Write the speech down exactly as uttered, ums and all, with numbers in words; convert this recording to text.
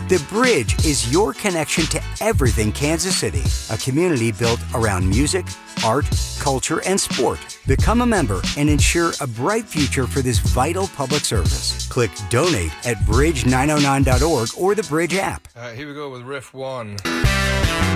The Bridge is your connection to everything Kansas City, a community built around music, art, culture, and sport. Become a member and ensure a bright future for this vital public service. Click donate at bridge nine oh nine dot org or the Bridge app. All right, here we go with riff one.